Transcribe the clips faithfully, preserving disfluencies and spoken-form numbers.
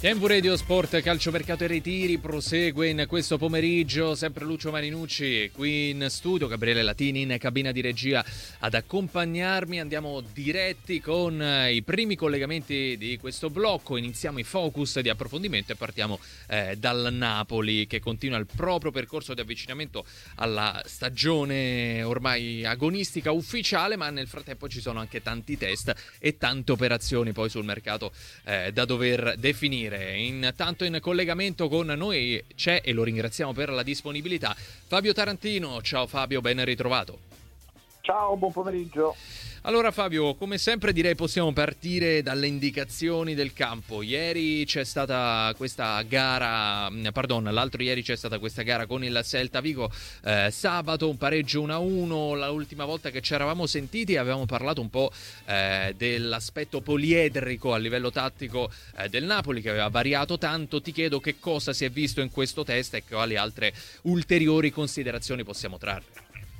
Tempo Radio Sport, calciomercato e ritiri prosegue in questo pomeriggio, sempre Lucio Marinucci qui in studio, Gabriele Latini in cabina di regia ad accompagnarmi. Andiamo diretti con i primi collegamenti di questo blocco, iniziamo i focus di approfondimento e partiamo eh, dal Napoli, che continua il proprio percorso di avvicinamento alla stagione ormai agonistica ufficiale, ma nel frattempo ci sono anche tanti test e tante operazioni poi sul mercato eh, da dover definire. Intanto in collegamento con noi c'è, e lo ringraziamo per la disponibilità, Fabio Tarantino. Ciao Fabio, ben ritrovato. Ciao, buon pomeriggio. Allora Fabio, come sempre direi possiamo partire dalle indicazioni del campo. Ieri c'è stata questa gara, pardon, l'altro ieri c'è stata questa gara con il Celta Vigo, eh, sabato un pareggio uno a uno. L'ultima volta che ci eravamo sentiti avevamo parlato un po' eh, dell'aspetto poliedrico a livello tattico eh, del Napoli, che aveva variato tanto. Ti chiedo che cosa si è visto in questo test e quali altre ulteriori considerazioni possiamo trarre.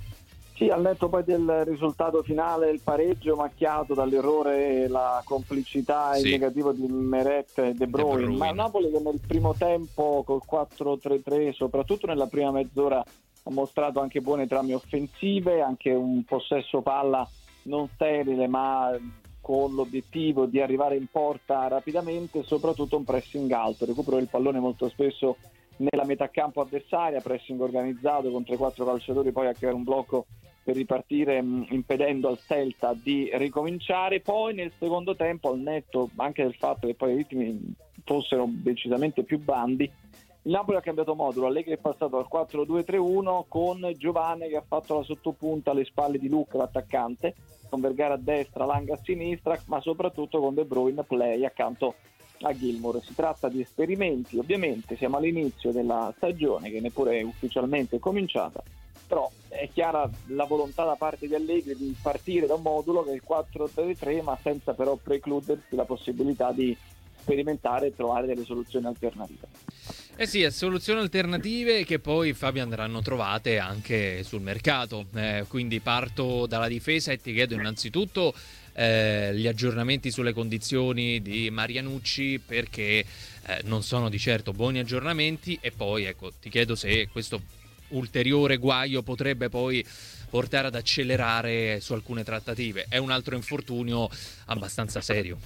Sì, al netto poi del risultato finale, il pareggio macchiato dall'errore, la complicità, sì, il negativo di Meret e De Bruyne, De Bruyne. Ma Napoli che nel primo tempo col quattro tre tre, soprattutto nella prima mezz'ora, ha mostrato anche buone trame offensive, anche un possesso palla non sterile, ma con l'obiettivo di arrivare in porta rapidamente, e soprattutto un pressing alto, recupero del pallone molto spesso nella metà campo avversaria, pressing organizzato con tre quattro calciatori poi a creare un blocco per ripartire, mh, impedendo al Celta di ricominciare. Poi nel secondo tempo, al netto anche del fatto che poi i ritmi fossero decisamente più blandi, il Napoli ha cambiato modulo. Allegri è passato al quattro due tre uno con Giovane che ha fatto la sottopunta alle spalle di Luca, l'attaccante, con Vergara a destra, Langa a sinistra, ma soprattutto con De Bruyne play accanto a Gilmour. Si tratta di esperimenti, ovviamente siamo all'inizio della stagione che neppure è ufficialmente cominciata, però è chiara la volontà da parte di Allegri di partire da un modulo che è il quattro tre tre, ma senza però precludersi la possibilità di sperimentare e trovare delle soluzioni alternative. Eh sì, soluzioni alternative che poi, Fabio, andranno trovate anche sul mercato, eh, quindi parto dalla difesa e ti chiedo innanzitutto Eh, gli aggiornamenti sulle condizioni di Marianucci, perché eh, non sono di certo buoni aggiornamenti, e poi ecco ti chiedo se questo ulteriore guaio potrebbe poi portare ad accelerare su alcune trattative. È un altro infortunio abbastanza serio.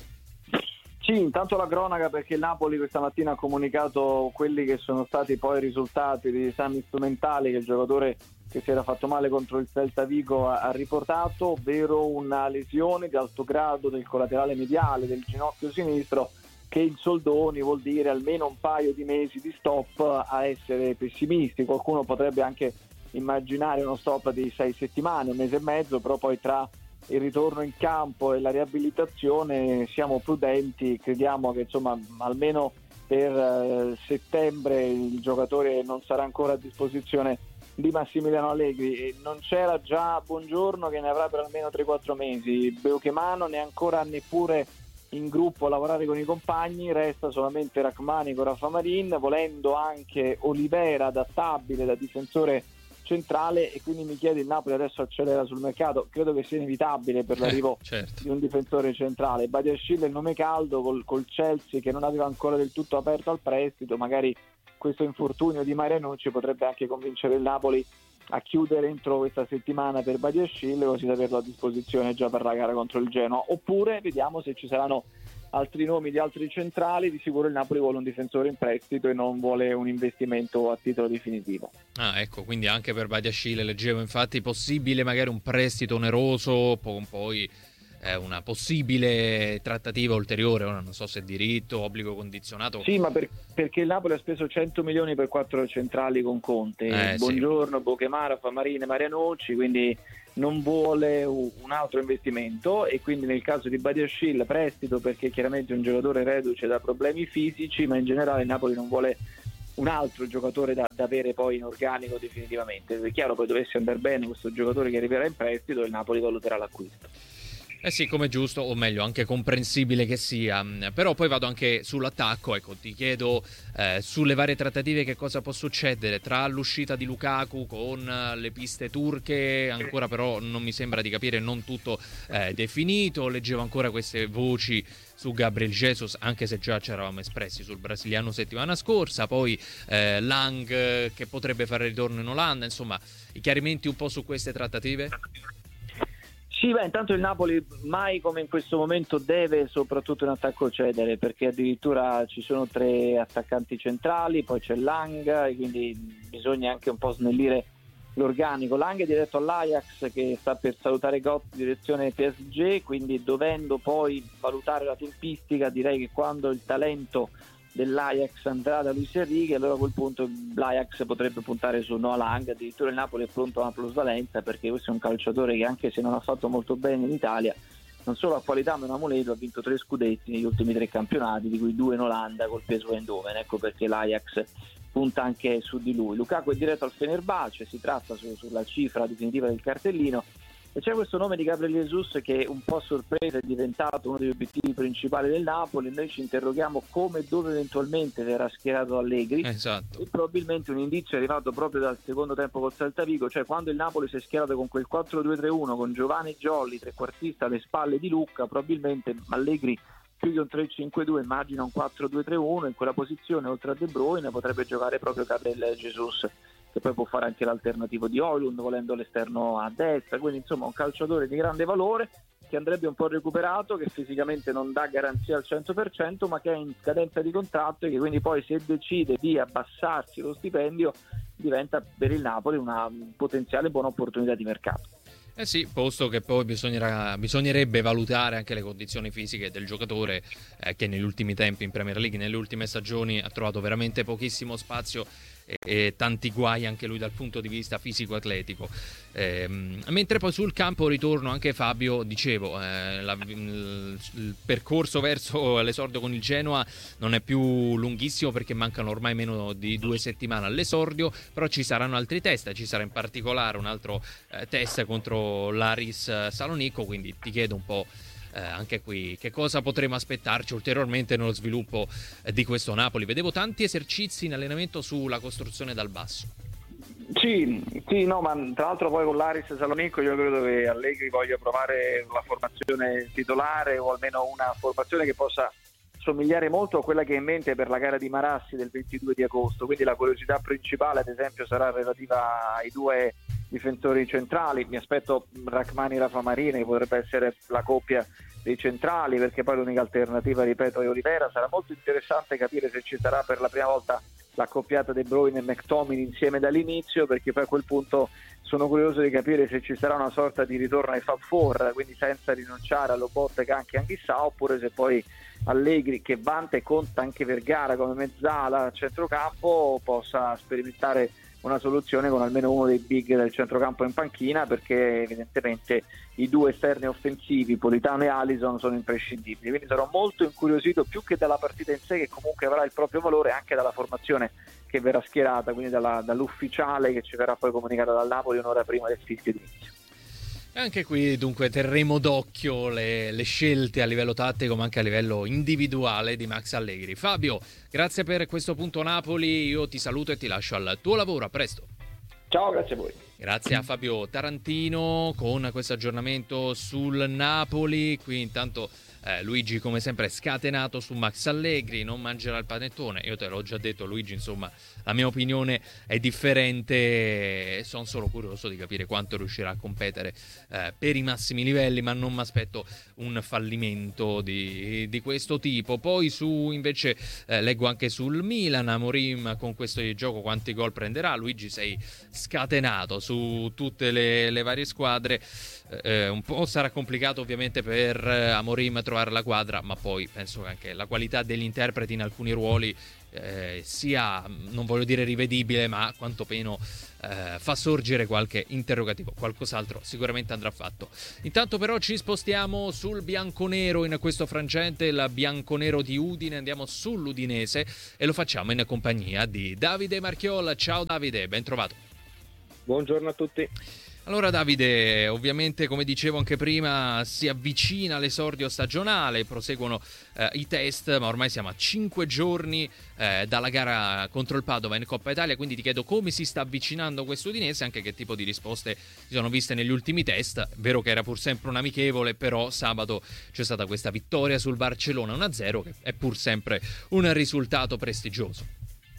Sì, intanto la cronaca, perché il Napoli questa mattina ha comunicato quelli che sono stati poi i risultati di esami strumentali che il giocatore che si era fatto male contro il Celta Vigo ha riportato, ovvero una lesione di alto grado del collaterale mediale del ginocchio sinistro, che in soldoni vuol dire almeno un paio di mesi di stop, a essere pessimisti. Qualcuno potrebbe anche immaginare uno stop di sei settimane, un mese e mezzo, però poi tra il ritorno in campo e la riabilitazione siamo prudenti, crediamo che insomma almeno per eh, settembre il giocatore non sarà ancora a disposizione di Massimiliano Allegri. E non c'era già Buongiorno che ne avrà per almeno tre quattro mesi, Beukemano ne ancora neppure in gruppo a lavorare con i compagni, resta solamente Rachmani con Rafa Marin, volendo anche Olivera adattabile da difensore centrale, e quindi mi chiede, il Napoli adesso accelera sul mercato? Credo che sia inevitabile per l'arrivo eh, certo. di un difensore centrale. Badiashile è il nome caldo, col, col Chelsea che non aveva ancora del tutto aperto al prestito, magari questo infortunio di Marianucci potrebbe anche convincere il Napoli a chiudere entro questa settimana per Badiashile, così da averlo a disposizione già per la gara contro il Genoa. Oppure vediamo se ci saranno altri nomi di altri centrali. Di sicuro il Napoli vuole un difensore in prestito e non vuole un investimento a titolo definitivo. Ah, ecco, quindi anche per Badiashile leggevo infatti possibile magari un prestito oneroso, con poi eh, una possibile trattativa ulteriore. Ora non so se diritto, obbligo condizionato. Sì, ma per, perché il Napoli ha speso cento milioni per quattro centrali con Conte, eh, Buongiorno, sì. Bochemara, Famarine, Marianucci, quindi non vuole un altro investimento, e quindi nel caso di Badiashile prestito, perché chiaramente è un giocatore reduce da problemi fisici, ma in generale il Napoli non vuole un altro giocatore da, da avere poi in organico definitivamente. È chiaro, poi dovesse andare bene questo giocatore che arriverà in prestito, il Napoli valuterà l'acquisto. Eh sì, come giusto, o meglio, anche comprensibile che sia. Però poi vado anche sull'attacco, ecco, ti chiedo eh, sulle varie trattative che cosa può succedere tra l'uscita di Lukaku con le piste turche, ancora però non mi sembra di capire, non tutto eh, definito. Leggevo ancora queste voci su Gabriel Jesus, anche se già ci eravamo espressi sul brasiliano settimana scorsa, poi eh, Lang eh, che potrebbe fare ritorno in Olanda, insomma i chiarimenti un po' su queste trattative? Sì, beh, intanto il Napoli mai come in questo momento deve soprattutto in attacco cedere, perché addirittura ci sono tre attaccanti centrali, poi c'è Lang, quindi bisogna anche un po' snellire l'organico. Lang è diretto all'Ajax che sta per salutare Gott direzione P S G, quindi dovendo poi valutare la tempistica direi che quando il talento dell'Ajax andrà da Luis Enrique, allora a quel punto l'Ajax potrebbe puntare su Noah Lang. Addirittura il Napoli è pronto a una plusvalenza, perché questo è un calciatore che anche se non ha fatto molto bene in Italia, non solo ha qualità ma è un amuleto, ha vinto tre scudetti negli ultimi tre campionati, di cui due in Olanda col P S V Eindhoven, ecco perché l'Ajax punta anche su di lui. Lukaku è diretto al Fenerbahce, si tratta su, sulla cifra definitiva del cartellino, e c'è questo nome di Gabriel Jesus che un po' sorpresa è diventato uno degli obiettivi principali del Napoli. Noi ci interroghiamo come e dove eventualmente verrà schierato Allegri, esatto. E probabilmente un indizio è arrivato proprio dal secondo tempo col Celta Vigo, cioè quando il Napoli si è schierato con quel quattro due tre uno con Giovanni Jolly trequartista alle spalle di Lucca, probabilmente Allegri più che un tre cinque due immagina un quattro due tre uno, in quella posizione oltre a De Bruyne potrebbe giocare proprio Gabriel Jesus, che poi può fare anche l'alternativo di Højlund volendo l'esterno a destra, quindi insomma un calciatore di grande valore che andrebbe un po' recuperato, che fisicamente non dà garanzia al cento per cento ma che è in scadenza di contratto e che quindi poi se decide di abbassarsi lo stipendio diventa per il Napoli una potenziale buona opportunità di mercato. Eh sì, posto che poi bisognerà, bisognerebbe valutare anche le condizioni fisiche del giocatore eh, che negli ultimi tempi in Premier League, nelle ultime stagioni ha trovato veramente pochissimo spazio e, e tanti guai anche lui dal punto di vista fisico-atletico. Eh, mentre poi sul campo ritorno anche Fabio, dicevo, eh, la, il, il percorso verso l'esordio con il Genoa non è più lunghissimo perché mancano ormai meno di due settimane all'esordio, però ci saranno altri test, ci sarà in particolare un altro eh, test contro l'Aris Salonicco, quindi ti chiedo un po' eh, anche qui che cosa potremo aspettarci ulteriormente nello sviluppo eh, di questo Napoli. Vedevo tanti esercizi in allenamento sulla costruzione dal basso. Sì, sì, no, ma tra l'altro poi con l'Aris Salonicco io credo che Allegri voglia provare la formazione titolare o almeno una formazione che possa somigliare molto a quella che è in mente per la gara di Marassi del ventidue di agosto, quindi la curiosità principale ad esempio sarà relativa ai due difensori centrali. Mi aspetto Rachmani-Rafa Marini, che potrebbe essere la coppia dei centrali, perché poi l'unica alternativa, ripeto, è Olivera. Sarà molto interessante capire se ci sarà per la prima volta l'accoppiata De Bruyne e McTominay insieme dall'inizio, perché poi a quel punto sono curioso di capire se ci sarà una sorta di ritorno ai Fab Four, quindi senza rinunciare allo Botte anche Anghissà, oppure se poi Allegri, che vanta e conta anche Vergara come mezzala a centrocampo, possa sperimentare una soluzione con almeno uno dei big del centrocampo in panchina, perché evidentemente i due esterni offensivi, Politano e Alisson, sono imprescindibili. Quindi sarò molto incuriosito più che dalla partita in sé, che comunque avrà il proprio valore, anche dalla formazione che verrà schierata, quindi dalla, dall'ufficiale che ci verrà poi comunicata dal Napoli un'ora prima del fischio d'inizio. Anche qui dunque terremo d'occhio le, le scelte a livello tattico ma anche a livello individuale di Max Allegri. Fabio, grazie per questo punto Napoli, io ti saluto e ti lascio al tuo lavoro, a presto. Ciao, grazie a voi. Grazie a Fabio Tarantino con questo aggiornamento sul Napoli. Qui intanto eh, Luigi come sempre scatenato su Max Allegri, non mangerà il panettone. Io te l'ho già detto Luigi, insomma la mia opinione è differente, sono solo curioso di capire quanto riuscirà a competere eh, per i massimi livelli, ma non mi aspetto un fallimento di, di questo tipo. Poi su invece eh, leggo anche sul Milan, Amorim con questo gioco quanti gol prenderà. Luigi, sei scatenato su tutte le, le varie squadre. Eh, un po' sarà complicato ovviamente per Amorim trovare la quadra, ma poi penso che anche la qualità degli interpreti in alcuni ruoli eh, sia, non voglio dire rivedibile, ma quantomeno eh, fa sorgere qualche interrogativo. Qualcos'altro sicuramente andrà fatto. Intanto però ci spostiamo sul bianconero in questo frangente, il bianconero di Udine, andiamo sull'Udinese e lo facciamo in compagnia di Davide Marchiolla. Ciao Davide, ben trovato. Buongiorno a tutti. Allora Davide, ovviamente come dicevo anche prima si avvicina l'esordio stagionale, proseguono eh, i test, ma ormai siamo a cinque giorni eh, dalla gara contro il Padova in Coppa Italia, quindi ti chiedo come si sta avvicinando questo Udinese, anche che tipo di risposte si sono viste negli ultimi test. Vero che era pur sempre un amichevole, però sabato c'è stata questa vittoria sul Barcellona uno a zero, che è pur sempre un risultato prestigioso.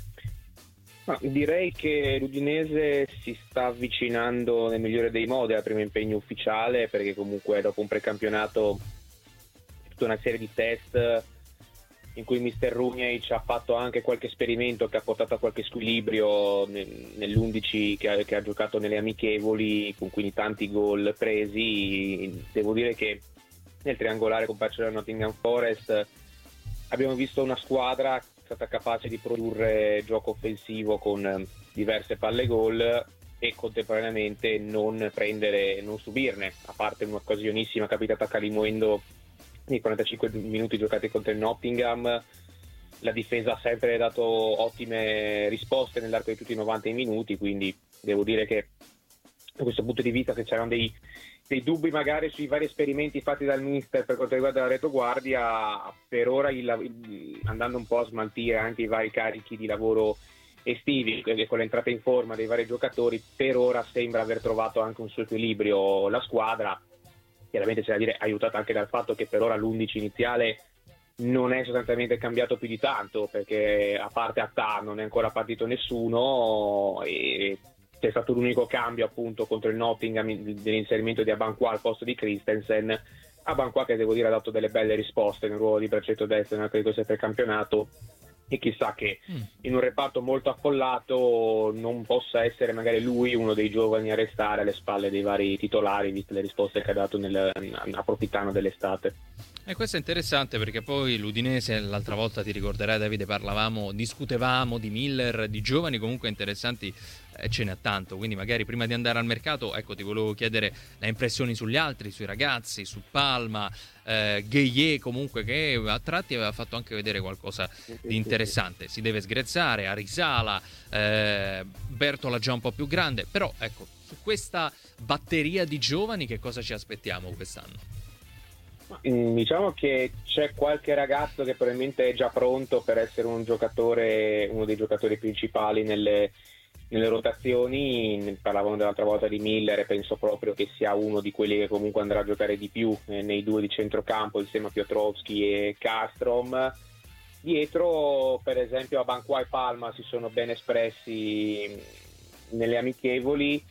Ma direi che l'Udinese si sta avvicinando nel migliore dei modi al primo impegno ufficiale, perché comunque dopo un precampionato tutta una serie di test in cui mister Runjaic ha fatto anche qualche esperimento che ha portato a qualche squilibrio nell'undici che ha, che ha giocato nelle amichevoli, con quindi tanti gol presi. Devo dire che nel triangolare con Barcellona e Nottingham Forest abbiamo visto una squadra stata capace di produrre gioco offensivo con diverse palle gol e contemporaneamente non prendere, non subirne, a parte un'occasionissima capitata a Kalimuendo nei quarantacinque minuti giocati contro il Nottingham. La difesa ha sempre dato ottime risposte nell'arco di tutti i novanta minuti, quindi devo dire che da questo punto di vista, se c'erano dei dei dubbi magari sui vari esperimenti fatti dal mister per quanto riguarda la retoguardia, per ora il, il, andando un po' a smaltire anche i vari carichi di lavoro estivi e con l'entrata in forma dei vari giocatori, per ora sembra aver trovato anche un suo equilibrio la squadra. Chiaramente c'è da dire aiutata anche dal fatto che per ora l'undici iniziale non è sostanzialmente cambiato più di tanto, perché a parte Attah non è ancora partito nessuno e c'è stato l'unico cambio appunto contro il Nottingham dell'inserimento di Abanqua al posto di Christensen. Abanqua che devo dire ha dato delle belle risposte nel ruolo di braccetto destro nel questo precampionato, e chissà che mm. in un reparto molto affollato non possa essere magari lui uno dei giovani a restare alle spalle dei vari titolari, viste le risposte che ha dato nel, approfittando dell'estate. E questo è interessante perché poi l'Udinese, l'altra volta ti ricorderai Davide, parlavamo, discutevamo di Miller, di giovani comunque interessanti, eh, ce n'è tanto, quindi magari prima di andare al mercato, ecco, ti volevo chiedere le impressioni sugli altri, sui ragazzi, su Palma, eh, Gueye comunque, che a tratti aveva fatto anche vedere qualcosa di interessante. Si deve sgrezzare, Arisala, eh, Bertola già un po' più grande, però ecco, su questa batteria di giovani che cosa ci aspettiamo quest'anno? Diciamo che c'è qualche ragazzo che probabilmente è già pronto per essere un giocatore, uno dei giocatori principali nelle, nelle rotazioni. Parlavamo dell'altra volta di Miller e penso proprio che sia uno di quelli che comunque andrà a giocare di più eh, nei due di centrocampo insieme a Piotrowski e Castrom. Dietro per esempio Abanqua e Palma si sono ben espressi nelle amichevoli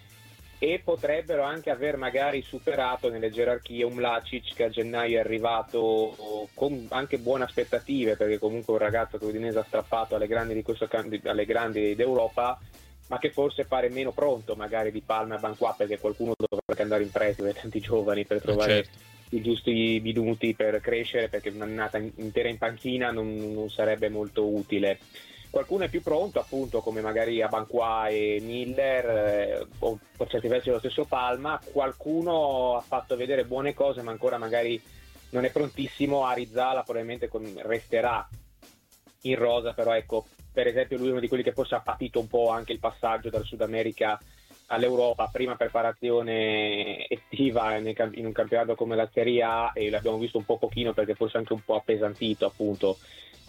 e potrebbero anche aver magari superato nelle gerarchie un Mlacic che a gennaio è arrivato con anche buone aspettative, perché comunque è un ragazzo che l'Udinese ha strappato alle grandi di questo alle grandi d'Europa, ma che forse pare meno pronto magari di Palma e Abanqua, perché qualcuno dovrà anche andare in prestito, tanti giovani, per trovare certo. i giusti minuti per crescere, perché un'annata intera in panchina non, non sarebbe molto utile. Qualcuno è più pronto appunto come magari Abanqua e Miller eh, o per certi versi lo stesso Palma. Qualcuno ha fatto vedere buone cose ma ancora magari non è prontissimo. Arizala probabilmente con, resterà in rosa, però ecco, per esempio lui è uno di quelli che forse ha patito un po' anche il passaggio dal Sud America all'Europa, prima preparazione estiva in un campionato come la Serie A, e l'abbiamo visto un po' pochino perché forse anche un po' appesantito appunto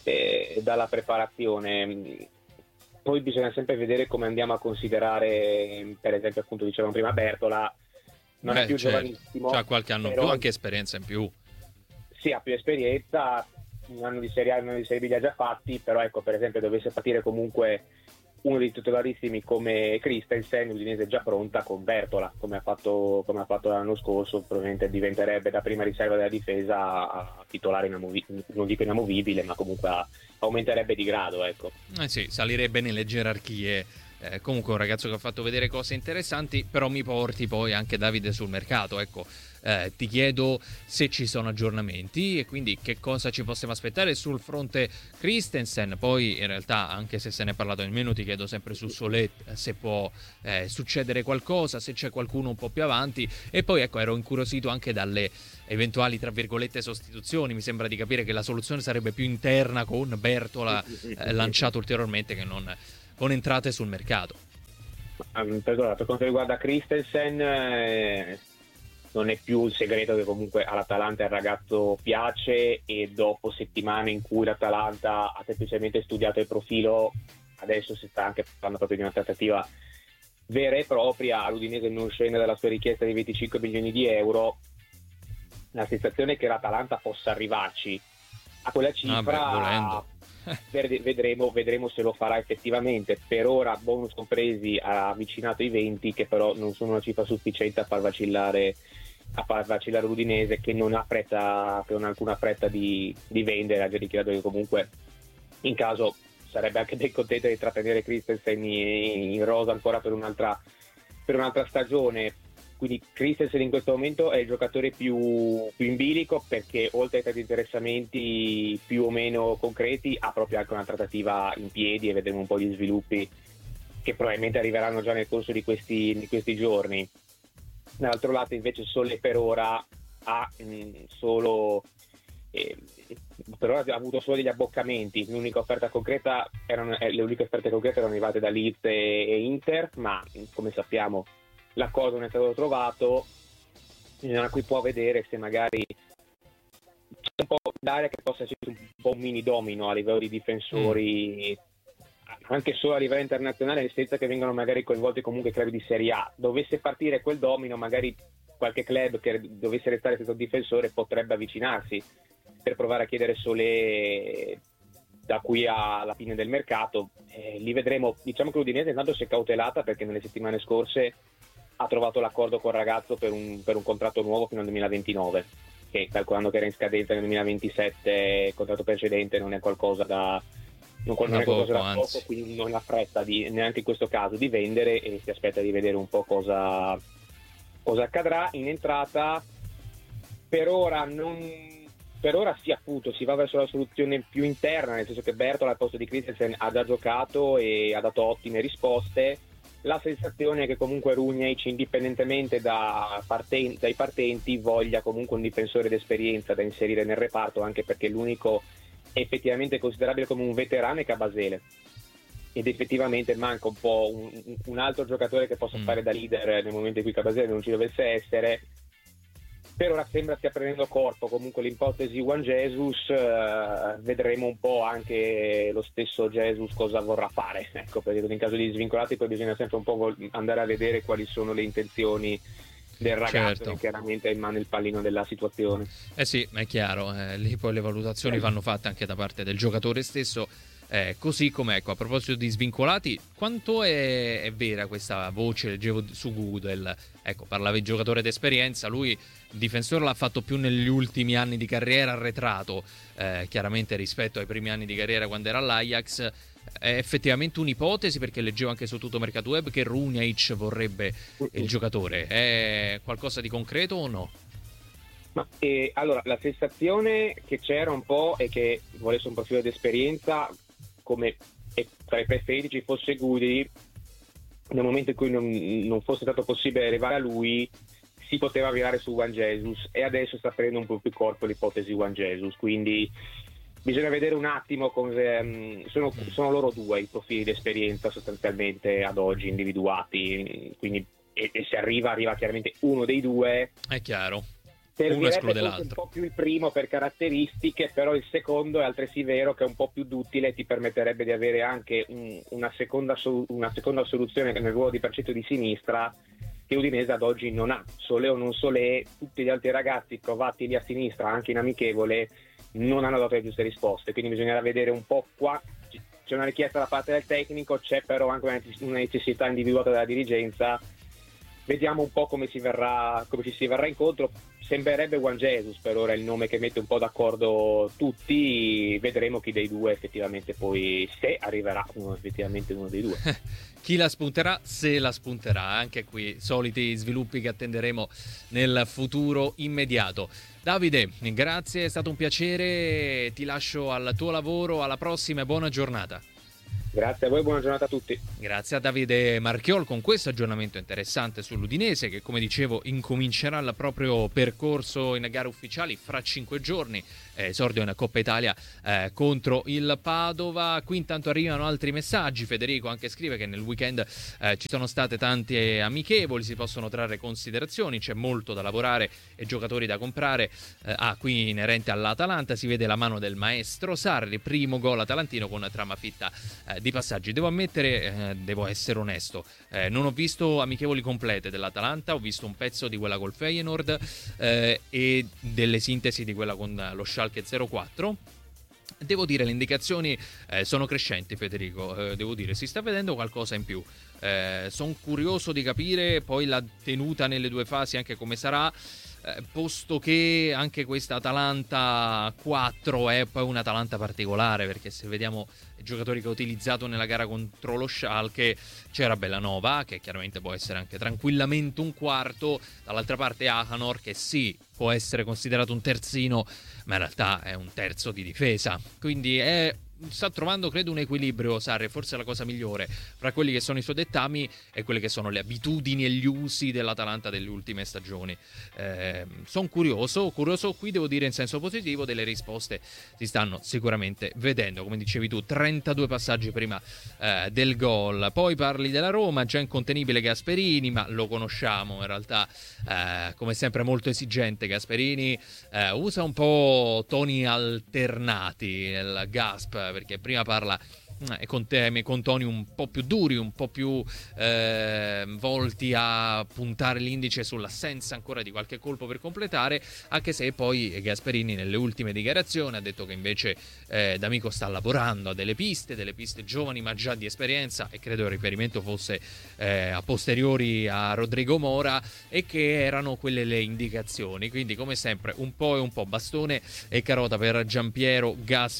eh, dalla preparazione. Poi bisogna sempre vedere come andiamo a considerare, per esempio appunto dicevamo prima Bertola non Beh, è più certo. giovanissimo, c'ha qualche anno in più, anche esperienza in più. Sì, ha più esperienza, un anno di Serie A, un anno di Serie B li ha già fatti, però ecco, per esempio dovesse partire comunque uno dei titolarissimi come Christensen, l'Udinese è già pronta con Bertola, come ha fatto, come ha fatto l'anno scorso, probabilmente diventerebbe da prima riserva della difesa a titolare inamovibile, non dico inamovibile, ma comunque a, aumenterebbe di grado, ecco. Eh sì, salirebbe nelle gerarchie. Eh, comunque un ragazzo che ha fatto vedere cose interessanti, però mi porti poi anche Davide sul mercato, ecco. Eh, ti chiedo se ci sono aggiornamenti e quindi che cosa ci possiamo aspettare sul fronte Christensen. Poi in realtà, anche se se ne è parlato nemmeno, ti chiedo sempre su Solé se può eh, succedere qualcosa, se c'è qualcuno un po' più avanti. E poi ecco, ero incuriosito anche dalle eventuali tra virgolette sostituzioni. Mi sembra di capire che la soluzione sarebbe più interna, con Bertola eh, lanciato ulteriormente, che non con entrate sul mercato. Per quanto riguarda Christensen, eh, non è più il segreto che comunque all'Atalanta il ragazzo piace, e dopo settimane in cui l'Atalanta ha semplicemente studiato il profilo, adesso si sta anche parlando proprio di una trattativa vera e propria. L'Udinese non scende dalla sua richiesta di venticinque milioni di euro. La sensazione è che l'Atalanta possa arrivarci a quella cifra. Ah, beh, vedremo, vedremo se lo farà effettivamente. Per ora, bonus compresi, ha avvicinato i venti, che però non sono una cifra sufficiente a far vacillare a far vacillare l'Udinese, che non ha fretta, che non ha alcuna fretta di, di vendere. Ha già dichiarato che comunque in caso sarebbe anche ben contenta di trattenere Christensen in, in rosa ancora per un'altra per un'altra stagione. Quindi Christensen in questo momento è il giocatore più, più in bilico, perché oltre ai tanti interessamenti più o meno concreti ha proprio anche una trattativa in piedi, e vedremo un po' gli sviluppi che probabilmente arriveranno già nel corso di questi, di questi giorni. Dall'altro lato invece Sole per ora ha mh, solo eh, per ora ha avuto solo degli abboccamenti. L'unica offerta concreta erano, eh, le uniche offerte concrete erano arrivate da Leeds e, e Inter, ma come sappiamo l'accordo non è stato trovato. Da qui può vedere se magari c'è un po' d'aria che possa essere un po' un mini domino a livello di difensori, mm. anche solo a livello internazionale, senza che vengano magari coinvolti comunque club di Serie A. Dovesse partire quel domino, magari qualche club che dovesse restare senza un difensore potrebbe avvicinarsi per provare a chiedere Solé da qui alla fine del mercato. Eh, li vedremo. Diciamo che l'Udinese intanto si è cautelata, perché nelle settimane scorse ha trovato l'accordo col ragazzo per un, per un contratto nuovo fino al duemilaventinove, che calcolando che era in scadenza nel duemilaventisette, il contratto precedente non è qualcosa da non, non è qualcosa da poco, quindi non ha fretta di, neanche in questo caso, di vendere, e si aspetta di vedere un po' cosa, cosa accadrà. In entrata per ora non per ora sì, appunto si va verso la soluzione più interna, nel senso che Bertola al posto di Christensen ha già giocato e ha dato ottime risposte. La sensazione è che comunque Runjaic, indipendentemente da parten- dai partenti, voglia comunque un difensore d'esperienza da inserire nel reparto, anche perché l'unico effettivamente considerabile come un veterano è Cabasele, ed effettivamente manca un po' un, un altro giocatore che possa mm. fare da leader nel momento in cui Cabasele non ci dovesse essere. Per ora sembra stia prendendo corpo comunque l'ipotesi Juan Jesus, eh, vedremo un po' anche lo stesso Jesus cosa vorrà fare, ecco, perché in caso di svincolati poi bisogna sempre un po' andare a vedere quali sono le intenzioni del ragazzo, certo. Che chiaramente è in mano il pallino della situazione. Eh sì, è chiaro, eh, lì poi le valutazioni eh. vanno fatte anche da parte del giocatore stesso. Eh, così come, ecco, a proposito di svincolati, quanto è, è vera questa voce? Leggevo su Google, ecco, parlava di giocatore d'esperienza, lui difensore l'ha fatto più negli ultimi anni di carriera, arretrato eh, chiaramente rispetto ai primi anni di carriera quando era all'Ajax. È effettivamente un'ipotesi, perché leggevo anche su tutto Mercato Web che Runjaic vorrebbe il giocatore. È qualcosa di concreto o no? Ma, eh, allora, la sensazione che c'era un po' è che volesse un profilo d'esperienza, come tra i preferiti ci fosse Gudi. Nel momento in cui non, non fosse stato possibile arrivare a lui, si poteva virare su Juan Jesus, e adesso sta prendendo un po' più corpo l'ipotesi Juan Jesus, quindi bisogna vedere un attimo come, um, sono, sono loro due i profili d'esperienza sostanzialmente ad oggi individuati, quindi e, e se arriva arriva chiaramente uno dei due, è chiaro. Uno esclude l'altro. Un po' più il primo per caratteristiche, però il secondo è altresì vero che è un po' più duttile, ti permetterebbe di avere anche un, una, seconda, una seconda soluzione nel ruolo di braccetto di sinistra, che Udinese ad oggi non ha. Solé o non Solé, tutti gli altri ragazzi provati lì a sinistra, anche in amichevole, non hanno dato le giuste risposte, quindi bisognerà vedere un po' qua. C'è una richiesta da parte del tecnico, c'è però anche una necessità individuata dalla dirigenza. Vediamo un po' come si verrà, come ci si verrà incontro. Sembrerebbe Juan Jesus per ora il nome che mette un po' d'accordo tutti. Vedremo chi dei due effettivamente poi, se arriverà uno, effettivamente uno dei due. Chi la spunterà, se la spunterà. Anche qui soliti sviluppi che attenderemo nel futuro immediato. Davide, grazie, è stato un piacere, ti lascio al tuo lavoro, alla prossima e buona giornata. Grazie a voi, buona giornata a tutti. Grazie a Davide Marchiol con questo aggiornamento interessante sull'Udinese che, come dicevo, incomincerà il proprio percorso in gare ufficiali fra cinque giorni, eh, esordio in Coppa Italia eh, contro il Padova. Qui intanto arrivano altri messaggi. Federico anche scrive che nel weekend eh, ci sono state tante amichevoli, si possono trarre considerazioni, c'è molto da lavorare e giocatori da comprare. Eh, ah, qui inerente all'Atalanta si vede la mano del maestro Sarri, primo gol atalantino con trama fitta eh, di passaggi. Devo ammettere, eh, devo essere onesto, eh, non ho visto amichevoli complete dell'Atalanta, ho visto un pezzo di quella col Feyenoord eh, e delle sintesi di quella con lo Schalke zero quattro. Devo dire, le indicazioni eh, sono crescenti, Federico, eh, devo dire, si sta vedendo qualcosa in più. Eh, sono curioso di capire poi la tenuta nelle due fasi, anche come sarà, eh, posto che anche questa Atalanta quattro è poi un'Atalanta particolare, perché se vediamo i giocatori che ha utilizzato nella gara contro lo Schalke, c'era Bellanova, che chiaramente può essere anche tranquillamente un quarto, dall'altra parte Ahanor, che sì, può essere considerato un terzino, ma in realtà è un terzo di difesa, quindi è... sta trovando credo un equilibrio Sarri, forse la cosa migliore fra quelli che sono i suoi dettami e quelle che sono le abitudini e gli usi dell'Atalanta delle ultime stagioni. Eh, sono curioso, curioso qui devo dire in senso positivo, delle risposte si stanno sicuramente vedendo, come dicevi tu, trentadue passaggi prima eh, del gol. Poi parli della Roma, già incontenibile Gasperini, ma lo conosciamo in realtà, eh, come sempre molto esigente Gasperini, eh, usa un po' toni alternati, il gasp, perché prima parla eh, con temi, con toni un po' più duri, un po' più eh, volti a puntare l'indice sull'assenza ancora di qualche colpo per completare, anche se poi Gasperini nelle ultime dichiarazioni ha detto che invece eh, D'Amico sta lavorando a delle piste, delle piste giovani ma già di esperienza, e credo il riferimento fosse eh, a posteriori a Rodrigo Mora, e che erano quelle le indicazioni. Quindi come sempre un po' e un po' bastone e carota per Giampiero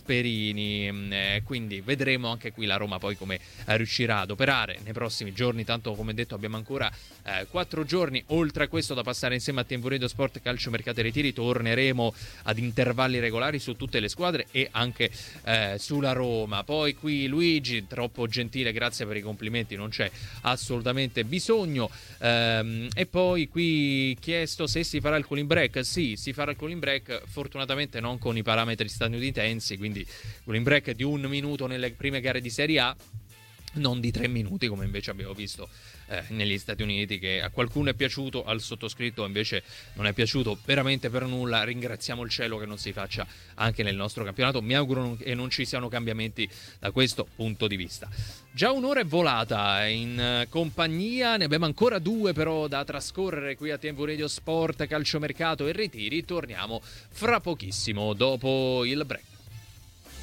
Gasperini, eh, quindi vedremo anche qui la Roma poi come eh, riuscirà ad operare nei prossimi giorni. Tanto, come detto, abbiamo ancora eh, quattro giorni oltre a questo da passare insieme a Tempo Radio Sport Calcio Mercato e Ritiri. Torneremo ad intervalli regolari su tutte le squadre e anche eh, sulla Roma. Poi qui Luigi, troppo gentile, grazie per i complimenti, non c'è assolutamente bisogno. Ehm, e poi qui chiesto se si farà il cooling break. Sì, si farà il cooling break, fortunatamente non con i parametri statunitensi, quindi cooling break di un minuto nelle prime gare di Serie A, non di tre minuti come invece abbiamo visto eh, negli Stati Uniti, che a qualcuno è piaciuto, al sottoscritto invece non è piaciuto veramente per nulla. Ringraziamo il cielo che non si faccia anche nel nostro campionato, mi auguro che non ci siano cambiamenti da questo punto di vista. Già un'ora è volata in compagnia, ne abbiamo ancora due però da trascorrere qui a Tempo Radio Sport Calciomercato e Ritiri. Torniamo fra pochissimo dopo il break.